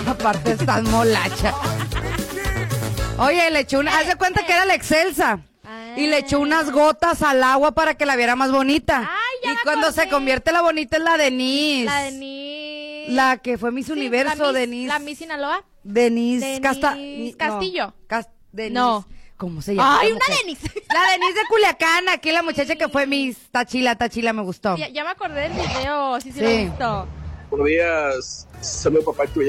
Aparte estás molacha. Oye, le echó haz de cuenta que era la Excelsa. Y le echó unas gotas al agua para que la viera más bonita. Ay, y cuando se convierte la bonita es la Denise. La Denise. La que fue Miss Universo, Denise. La Miss Sinaloa. Denise Castillo. Denise. No. ¿Cómo se llama? Ay, una Denise. La Denise de Culiacán, aquí la muchacha que fue Miss. Está chila, me gustó. Ya me acordé del video, sí lo he visto. Buenos días, soy mi papá,